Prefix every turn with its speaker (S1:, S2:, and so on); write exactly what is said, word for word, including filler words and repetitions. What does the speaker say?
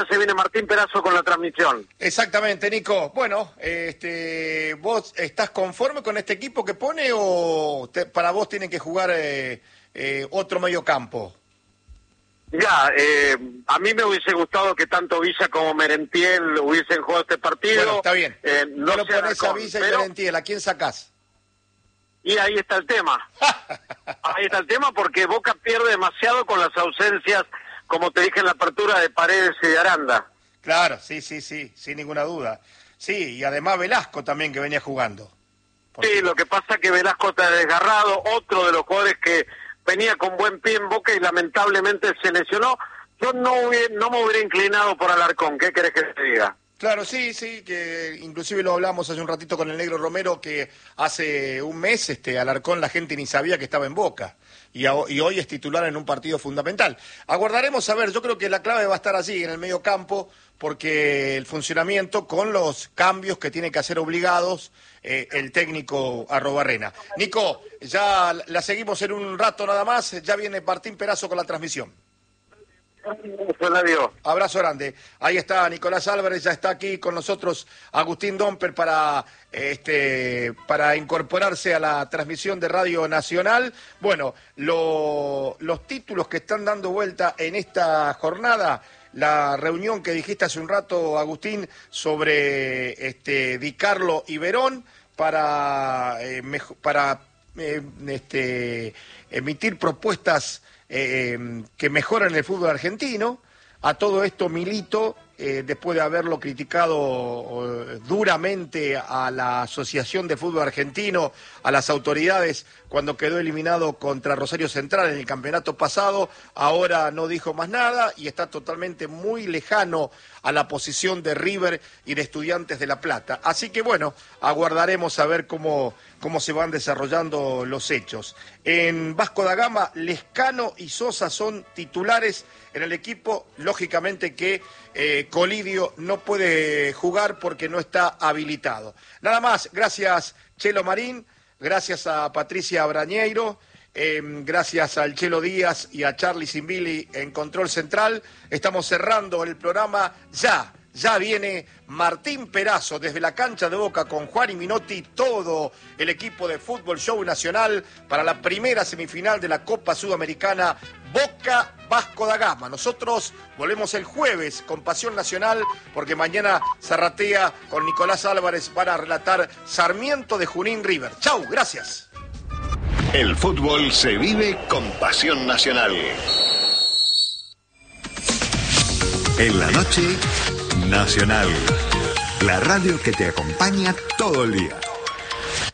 S1: Se viene Martín Perazo con la transmisión.
S2: Exactamente, Nico. Bueno, este, ¿vos estás conforme con este equipo que pone o te, para vos tienen que jugar eh, eh, otro medio campo?
S1: Ya, eh, a mí me hubiese gustado que tanto Villa como Merentiel hubiesen jugado este partido.
S2: Bueno, está bien.
S1: Eh, no
S2: no lo
S1: sé
S2: pones
S1: Alarcón,
S2: a Villa y
S1: pero...
S2: Merentiel, ¿a quién sacás?
S1: Y ahí está el tema. Ahí está el tema porque Boca pierde demasiado con las ausencias, como te dije en la apertura, de Paredes y de Aranda.
S2: Claro, sí, sí, sí, sin ninguna duda. Sí, y además Velasco también que venía jugando.
S1: Sí, lo que pasa es que Velasco está desgarrado, otro de los jugadores que venía con buen pie en Boca y lamentablemente se lesionó. Yo no, hubiera, no me hubiera inclinado por Alarcón, ¿qué querés que te diga?
S2: Claro, sí, sí, que inclusive lo hablamos hace un ratito con el Negro Romero, que hace un mes este Alarcón la gente ni sabía que estaba en Boca, y, a, y hoy es titular en un partido fundamental. Aguardaremos a ver, yo creo que la clave va a estar allí, en el medio campo, porque el funcionamiento con los cambios que tiene que hacer obligados eh, el técnico Arrobarrena. Nico, ya la seguimos en un rato nada más, ya viene Martín Perazo con la transmisión. Abrazo grande. Ahí está Nicolás Álvarez, ya está aquí con nosotros Agustín Domper para este para incorporarse a la transmisión de Radio Nacional. Bueno, lo, los títulos que están dando vuelta en esta jornada, la reunión que dijiste hace un rato, Agustín, sobre este Di Carlo y Verón para, eh, mejor, para eh, este, emitir propuestas Eh, que mejoran el fútbol argentino. A todo esto Milito, eh, después de haberlo criticado eh, duramente a la Asociación de Fútbol Argentino, a las autoridades cuando quedó eliminado contra Rosario Central en el campeonato pasado, ahora no dijo más nada y está totalmente muy lejano a la posición de River y de Estudiantes de La Plata. Así que bueno, aguardaremos a ver cómo, cómo se van desarrollando los hechos. En Vasco da Gama, Lescano y Sosa son titulares en el equipo, lógicamente que eh, Colidio no puede jugar porque no está habilitado. Nada más, gracias Chelo Marín, gracias a Patricia Brañeiro, eh, gracias al Chelo Díaz y a Charlie Zimbili en Control Central. Estamos cerrando el programa ya. Ya viene Martín Perazo desde la cancha de Boca con Juan y Minotti, todo el equipo de Fútbol Show Nacional para la primera semifinal de la Copa Sudamericana Boca Vasco da Gama. Nosotros volvemos el jueves con Pasión Nacional porque mañana Zarratea con Nicolás Álvarez van a relatar Sarmiento de Junín River. Chau, gracias.
S3: El fútbol se vive con Pasión Nacional. En la noche, Nacional, la radio que te acompaña todo el día.